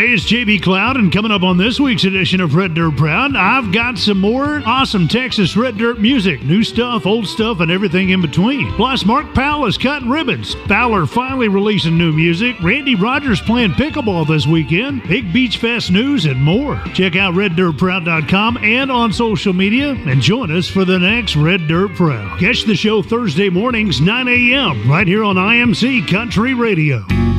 Hey, it's JB Cloud, and coming up on this week's edition of Red Dirt Proud, I've got some more awesome Texas Red Dirt music, new stuff, old stuff, and everything in between. Plus, Mark Powell is cutting ribbons, Fowler finally releasing new music, Randy Rogers playing pickleball this weekend, Big Beach Fest news, and more. Check out RedDirtProud.com and on social media, and join us for the next Red Dirt Proud. Catch the show Thursday mornings, 9 a.m., right here on IMC Country Radio.